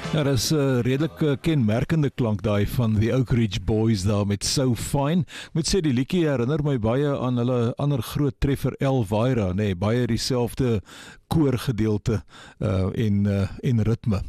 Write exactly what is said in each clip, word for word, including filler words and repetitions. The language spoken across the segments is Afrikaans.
Ja, dat is 'n uh, redelik uh, kenmerkende klank daai van die Oak Ridge Boys daar met So Fine. Ek moet sê die liedjie herinner my baie aan hulle ander groot treffer Elvira, nee, baie dieselfde koorgedeelte uh, en uh, en ritme.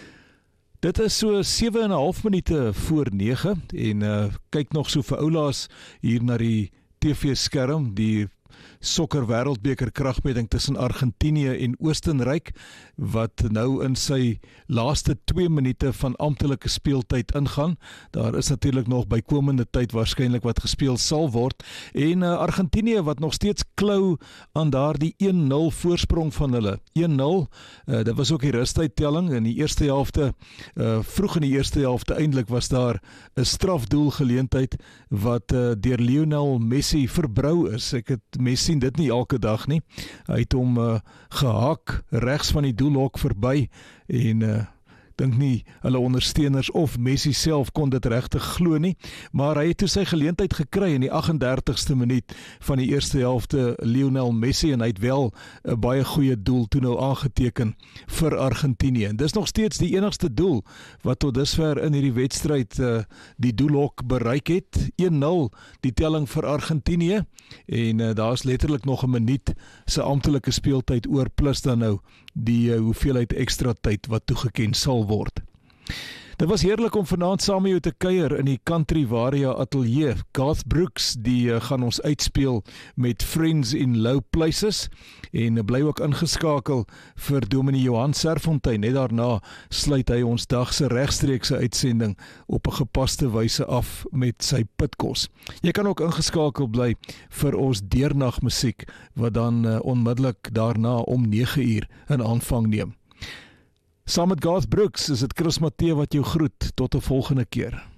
Dit is so sewe en 'n half minute voor nege en uh, kyk nog so vir oulaas hier na die T V-skerm, die sokker wêreldbeker kragmeting tussen Argentinië en Oostenryk wat nou in sy laaste twee minute van amptelike speeltyd ingaan. Daar is natuurlik nog bykomende tyd waarskynlik wat gespeel sal word en uh, Argentinië wat nog steeds klou aan daardie een nul voorsprong van hulle. een nul, uh, dit was ook die rustydtelling in die eerste helfte, uh, vroeg in die eerste helfte eintlik was daar 'n strafdoelgeleentheid wat uh, deur Lionel Messi verbrou is. Ek het Messi sien dit nie elke dag nie. Hy het hom uh, gehak regs van die doelhok verby en uh, dink nie hulle ondersteuners of Messi self kon dit regtig glo nie, maar hy het toe sy geleentheid gekry in die agt en dertigste minuut van die eerste helfte, Lionel Messi, en hy het wel 'n baie goeie doel toe nou aangeteken vir Argentinië. En dis nog steeds die enigste doel wat tot dusver in hierdie wedstryd uh, die doelhok bereik het. een nul die telling vir Argentinië en uh, daar is letterlik nog 'n minuut se amptelike speeltyd oor plus dan nou die uh, hoeveelheid ekstra tyd wat toegeken sal word. Dit was heerlik om vanaand saam met jou te kuier in die Country Varia Atelier. Garth Brooks, die uh, gaan ons uitspeel met Friends in Low Places en uh, bly ook ingeskakel vir Dominee Johan Serfontein. Net daarna sluit hy ons dagse regstreekse uitsending op 'n gepaste wyse af met sy pitkos. Jy kan ook ingeskakel bly vir ons deernagmusiek wat dan uh, onmiddellik daarna om nege uur in aanvang neem. Saam met Garth Brooks is dit Chris Matthee wat jou groet. Tot 'n volgende keer.